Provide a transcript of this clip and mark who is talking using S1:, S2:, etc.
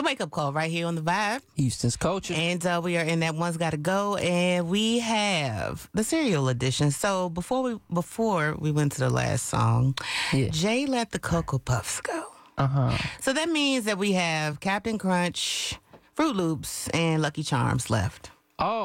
S1: a wake-up call right here on the Vibe.
S2: Houston's culture.
S1: And we are in that One's Gotta Go, and we have the cereal edition. So before we went to the last song, Jay let the Cocoa Puffs go. So that means that we have Captain Crunch, Fruit Loops, and Lucky Charms left.
S2: Oh.